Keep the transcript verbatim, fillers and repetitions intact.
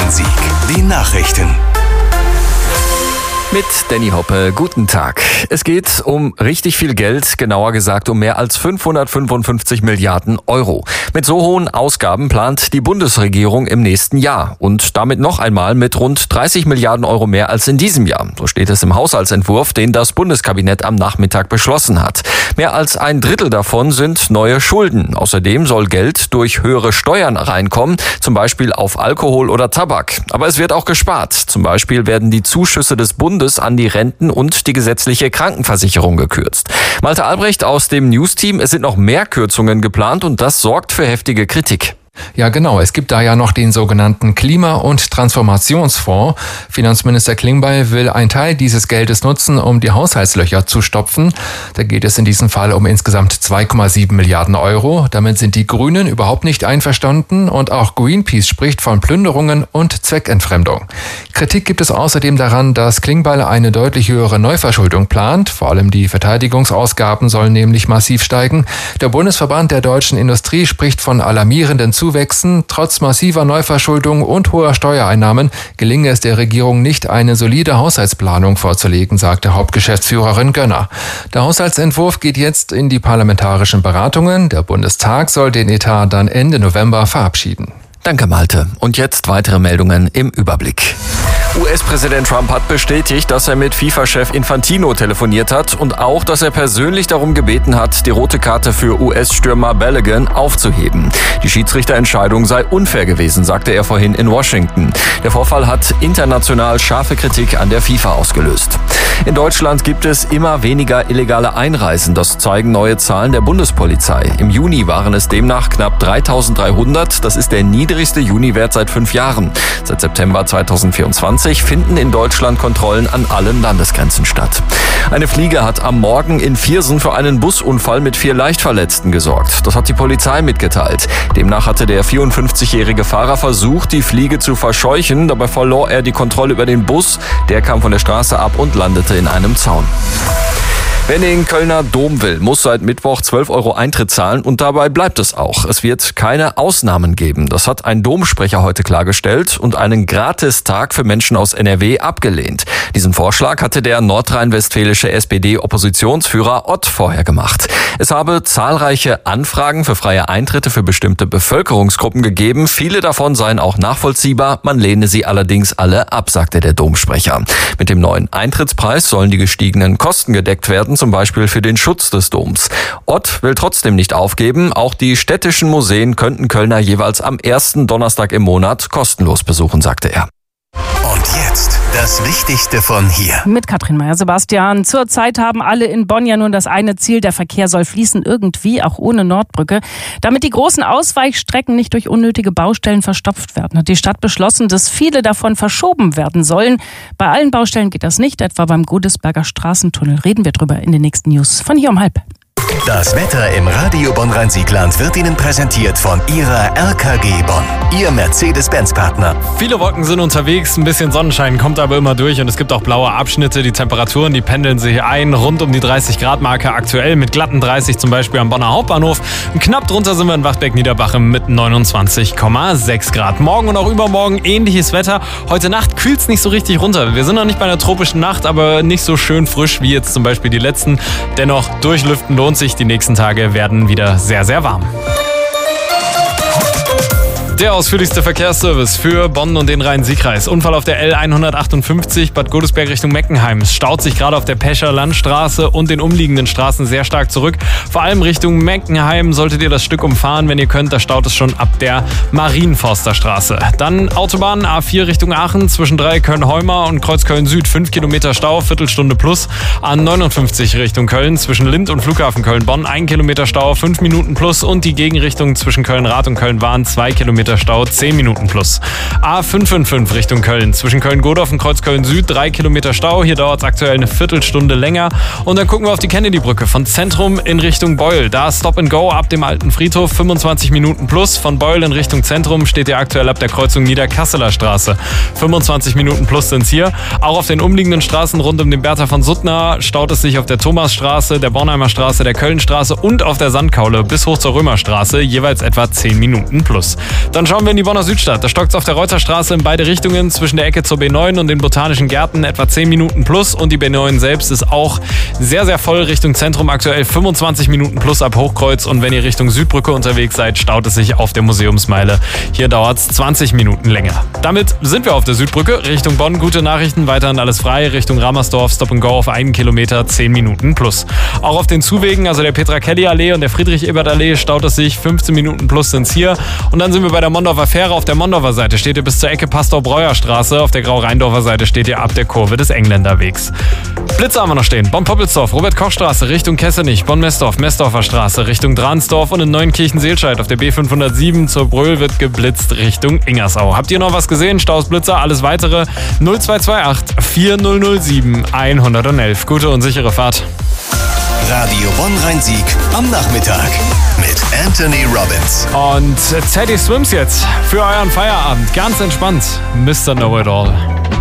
Bonn-Rhein-Sieg. Die Nachrichten. Mit Danny Hoppe, guten Tag. Es geht um richtig viel Geld, genauer gesagt um mehr als fünfhundertfünfundfünfzig Milliarden Euro. Mit so hohen Ausgaben plant die Bundesregierung im nächsten Jahr und damit noch einmal mit rund dreißig Milliarden Euro mehr als in diesem Jahr. So steht es im Haushaltsentwurf, den das Bundeskabinett am Nachmittag beschlossen hat. Mehr als ein Drittel davon sind neue Schulden. Außerdem soll Geld durch höhere Steuern reinkommen, zum Beispiel auf Alkohol oder Tabak. Aber es wird auch gespart. Zum Beispiel werden die Zuschüsse des Bundes an die Renten und die gesetzliche Krankenversicherung gekürzt. Malte Albrecht aus dem News-Team, es sind noch mehr Kürzungen geplant und das sorgt für heftige Kritik. Ja, genau. Es gibt da ja noch den sogenannten Klima- und Transformationsfonds. Finanzminister Klingbeil will einen Teil dieses Geldes nutzen, um die Haushaltslöcher zu stopfen. Da geht es in diesem Fall um insgesamt zwei Komma sieben Milliarden Euro. Damit sind die Grünen überhaupt nicht einverstanden und auch Greenpeace spricht von Plünderungen und Zweckentfremdung. Kritik gibt es außerdem daran, dass Klingbeil eine deutlich höhere Neuverschuldung plant. Vor allem die Verteidigungsausgaben sollen nämlich massiv steigen. Der Bundesverband der deutschen Industrie spricht von alarmierenden Zuwächsen. Trotz massiver Neuverschuldung und hoher Steuereinnahmen gelinge es der Regierung nicht, eine solide Haushaltsplanung vorzulegen, sagte Hauptgeschäftsführerin Gönner. Der Haushaltsentwurf geht jetzt in die parlamentarischen Beratungen. Der Bundestag soll den Etat dann Ende November verabschieden. Danke, Malte. Und jetzt weitere Meldungen im Überblick. U S-Präsident Trump hat bestätigt, dass er mit FIFA-Chef Infantino telefoniert hat und auch, dass er persönlich darum gebeten hat, die rote Karte für U S-Stürmer Balogun aufzuheben. Die Schiedsrichterentscheidung sei unfair gewesen, sagte er vorhin in Washington. Der Vorfall hat international scharfe Kritik an der FIFA ausgelöst. In Deutschland gibt es immer weniger illegale Einreisen. Das zeigen neue Zahlen der Bundespolizei. Im Juni waren es demnach knapp dreitausenddreihundert. Das ist der niedrigste Juniwert seit fünf Jahren. Seit September zweitausendvierundzwanzig finden in Deutschland Kontrollen an allen Landesgrenzen statt. Eine Fliege hat am Morgen in Viersen für einen Busunfall mit vier Leichtverletzten gesorgt. Das hat die Polizei mitgeteilt. Demnach hatte der vierundfünfzigjährige Fahrer versucht, die Fliege zu verscheuchen. Dabei verlor er die Kontrolle über den Bus. Der kam von der Straße ab und landete in einem Zaun. Wer in den Kölner Dom will, muss seit Mittwoch zwölf Euro Eintritt zahlen und dabei bleibt es auch. Es wird keine Ausnahmen geben. Das hat ein Domsprecher heute klargestellt und einen Gratistag für Menschen aus N R W abgelehnt. Diesen Vorschlag hatte der nordrhein-westfälische S P D-Oppositionsführer Ott vorher gemacht. Es habe zahlreiche Anfragen für freie Eintritte für bestimmte Bevölkerungsgruppen gegeben. Viele davon seien auch nachvollziehbar. Man lehne sie allerdings alle ab, sagte der Domsprecher. Mit dem neuen Eintrittspreis sollen die gestiegenen Kosten gedeckt werden, zum Beispiel für den Schutz des Doms. Ott will trotzdem nicht aufgeben. Auch die städtischen Museen könnten Kölner jeweils am ersten Donnerstag im Monat kostenlos besuchen, sagte er. Und jetzt das Wichtigste von hier. Mit Katrin Meyer-Sebastian. Zurzeit haben alle in Bonn ja nun das eine Ziel, der Verkehr soll fließen irgendwie, auch ohne Nordbrücke. Damit die großen Ausweichstrecken nicht durch unnötige Baustellen verstopft werden, hat die Stadt beschlossen, dass viele davon verschoben werden sollen. Bei allen Baustellen geht das nicht, etwa beim Godesberger Straßentunnel. Reden wir drüber in den nächsten News von hier um halb. Das Wetter im Radio Bonn-Rhein-Siegland wird Ihnen präsentiert von Ihrer R K G Bonn, Ihr Mercedes-Benz-Partner. Viele Wolken sind unterwegs, ein bisschen Sonnenschein kommt aber immer durch und es gibt auch blaue Abschnitte. Die Temperaturen, die pendeln sich ein, rund um die dreißig Grad Marke aktuell mit glatten dreißig, zum Beispiel am Bonner Hauptbahnhof. Knapp drunter sind wir in Wachtberg-Niederbach mit neunundzwanzig Komma sechs Grad. Morgen und auch übermorgen ähnliches Wetter. Heute Nacht kühlt es nicht so richtig runter. Wir sind noch nicht bei einer tropischen Nacht, aber nicht so schön frisch wie jetzt zum Beispiel die letzten. Dennoch, durchlüften lohnt sich. Die nächsten Tage werden wieder sehr, sehr warm. Der ausführlichste Verkehrsservice für Bonn und den Rhein-Sieg-Kreis. Unfall auf der L hundertachtundfünfzig Bad Godesberg Richtung Meckenheim. Es staut sich gerade auf der Pescher Landstraße und den umliegenden Straßen sehr stark zurück. Vor allem Richtung Meckenheim solltet ihr das Stück umfahren, wenn ihr könnt. Da staut es schon ab der Marienforsterstraße. Dann Autobahn A vier Richtung Aachen zwischen Dreiecköln-Heuma und Kreuzköln Süd. fünf Kilometer Stau, Viertelstunde plus. A neunundfünfzig Richtung Köln zwischen Lind und Flughafen Köln-Bonn. ein Kilometer Stau, fünf Minuten plus. Und die Gegenrichtung zwischen Köln-Rath und Köln-Wahn zwei Kilometer Stau, zehn Minuten plus. A fünfhundertfünfundfünfzig Richtung Köln. Zwischen Köln-Godorf und Kreuzköln Süd drei Kilometer Stau. Hier dauert es aktuell eine Viertelstunde länger. Und dann gucken wir auf die Kennedy-Brücke von Zentrum in Richtung Beul. Da Stop and Go ab dem alten Friedhof, fünfundzwanzig Minuten plus. Von Beul in Richtung Zentrum steht ihr aktuell ab der Kreuzung Niederkasseler Straße. fünfundzwanzig Minuten plus sind es hier. Auch auf den umliegenden Straßen rund um den Bertha von Suttner staut es sich auf der Thomasstraße, der Bornheimer Straße, der Kölnstraße und auf der Sandkaule bis hoch zur Römerstraße. Jeweils etwa zehn Minuten plus. Dann schauen wir in die Bonner Südstadt. Da stockt es auf der Reuterstraße in beide Richtungen zwischen der Ecke zur B neun und den Botanischen Gärten etwa zehn Minuten plus. Und die B neun selbst ist auch sehr, sehr voll Richtung Zentrum. Aktuell fünfundzwanzig Minuten plus ab Hochkreuz. Und wenn ihr Richtung Südbrücke unterwegs seid, staut es sich auf der Museumsmeile. Hier dauert es zwanzig Minuten länger. Damit sind wir auf der Südbrücke. Richtung Bonn, gute Nachrichten. Weiterhin alles frei. Richtung Ramersdorf, Stop and Go auf einen Kilometer, zehn Minuten plus. Auch auf den Zuwegen, also der Petra-Kelly-Allee und der Friedrich-Ebert-Allee, staut es sich. fünfzehn Minuten plus sind es hier. Und dann sind wir bei der Mondorfer Fähre. Auf der Mondorfer Seite steht ihr bis zur Ecke Pastor-Breuer-Straße. Auf der Grau-Rheindorfer Seite steht ihr ab der Kurve des Engländerwegs. Blitze haben wir noch stehen. Bonn-Poppelsdorf, Robert-Koch-Straße Richtung Kessenich, Bonn-Messdorf, Messdorfer Straße Richtung Dransdorf und in Neuenkirchen-Seelscheid auf der B fünfhundertsieben zur Bröl wird geblitzt Richtung Ingersau. Habt ihr noch was gesehen? Staus, Blitzer, alles weitere null zwei zwei acht vier null null sieben eins eins eins. Gute und sichere Fahrt. Radio Bonn-Rhein-Sieg am Nachmittag mit Anthony Robbins. Und Teddy Swims jetzt für euren Feierabend. Ganz entspannt. Mister Know It All.